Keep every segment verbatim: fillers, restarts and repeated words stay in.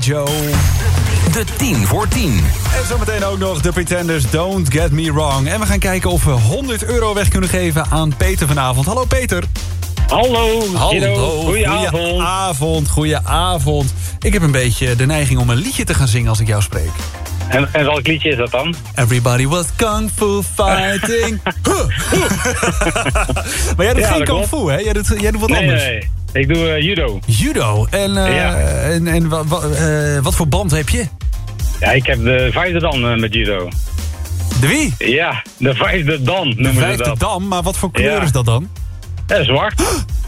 Joe. De tien voor tien. En zometeen ook nog de Pretenders, Don't Get Me Wrong. En we gaan kijken of we honderd euro weg kunnen geven aan Peter vanavond. Hallo Peter. Hallo, Hallo, goedenavond. Goedenavond, goedenavond. Ik heb een beetje de neiging om een liedje te gaan zingen als ik jou spreek. En, en welk liedje is dat dan? Everybody was kung fu fighting. Maar jij doet Ja, geen dat kung klopt. fu, hè? Jij doet, jij doet wat Nee, anders. nee, ik doe uh, judo. Judo. En, uh, Ja. en, en wa, wa, uh, wat voor band heb je? Ja, ik heb de vijfde dan uh, met judo. De wie? Ja, de vijfde dan De noemen ze vijfde dat. dam, maar wat voor kleur Ja. is dat dan? Ja, zwart.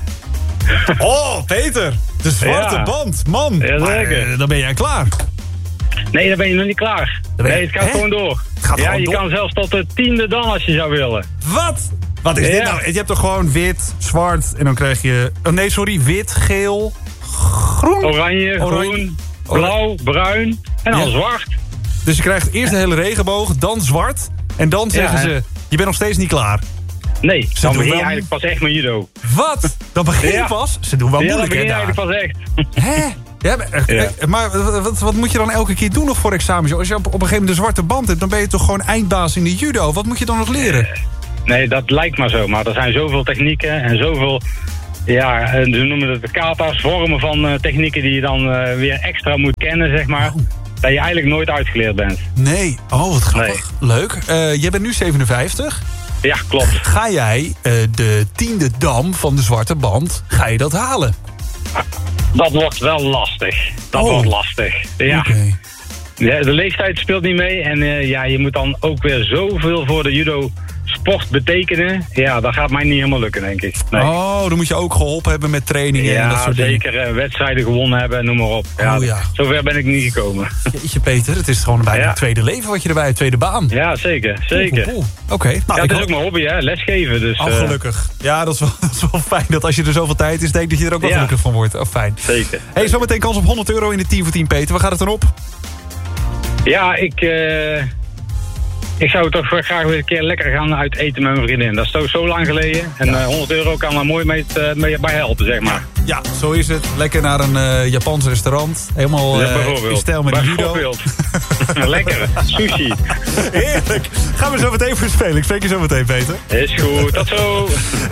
Oh, Peter. De zwarte Ja. band. Man. Ja, Maar, zeker. uh, dan ben jij klaar. Nee, dan ben je nog niet klaar. Dan ben je- Nee, het gaat Hè? gewoon door. Het gaat ja, gewoon je door. kan zelfs tot de tiende dan als je zou willen. Wat? Wat is dit Ja. nou? Je hebt toch gewoon wit, zwart en dan krijg je... Oh nee, sorry. Wit, geel, groen. Oranje, Oranje. groen, blauw, bruin en dan Ja. zwart. Dus je krijgt eerst de hele regenboog, dan zwart. En dan zeggen Ja, hè? ze, je bent nog steeds niet klaar. Nee, Ze dan doen begin je wel- eigenlijk pas echt met judo. Wat? Dan begin je Ja. pas? Ze doen wel Ja, dan moeilijk, begin hè, je daar. eigenlijk pas echt. Hè? Ja, maar, eh, Ja. eh, maar wat, wat moet je dan elke keer doen nog voor examens? joh? Als je op, op een gegeven moment een zwarte band hebt... dan ben je toch gewoon eindbaas in de judo? Wat moet je dan nog leren? Nee, dat lijkt maar zo. Maar er zijn zoveel technieken en zoveel... Ja, eh, ze noemen het de kata's, vormen van uh, technieken die je dan uh, weer extra moet kennen, zeg maar. Oh. Dat je eigenlijk nooit uitgeleerd bent. Nee. Oh, wat grappig. Leuk. Uh, jij bent nu zevenenvijftig. Ja, klopt. Ga jij uh, de tiende dam van de zwarte band... ga je dat halen? Dat wordt wel lastig. Dat Oh. wordt lastig. Ja. Oké. Ja, de leeftijd speelt niet mee. En uh, ja, je moet dan ook weer zoveel voor de judo sport betekenen. Ja, dat gaat mij niet helemaal lukken, denk ik. Nee. Oh, dan moet je ook geholpen hebben met trainingen en dat Ja, soort zeker. uh, wedstrijden gewonnen hebben, noem maar op. Ja, Oh, ja. Zover ben ik niet gekomen. dingen. Jeetje, Peter, het is gewoon bijna Ja. een tweede leven wat je erbij hebt, tweede baan. Ja, zeker. Zeker. Poeh, poeh, poeh. Oké. Nou, Ja, ik het is hoop- ook mijn hobby, hè. Lesgeven. Dus, Oh, uh, gelukkig. Ja, dat is, wel, dat is wel fijn. Dat als je er zoveel tijd is, denk dat je er ook wel Ja. gelukkig van wordt. Oh, fijn. Zeker. Hey, zometeen kans op honderd euro in de tien voor tien, Peter. Waar gaat het dan op? Ja, ik, uh, ik zou toch wel graag weer een keer lekker gaan uit eten met mijn vriendin. Dat is toch zo lang geleden. En uh, honderd euro kan daar mooi mee, uh, mee bij helpen, zeg maar. Ja, zo is het. Lekker naar een uh, Japans restaurant. Helemaal Ja, uh, bijvoorbeeld. in stijl met de judo. Bijvoorbeeld. Lekker. Sushi. Heerlijk. Gaan we zo meteen voor spelen. Ik spreek je zo meteen, Peter. Is goed. Tot zo.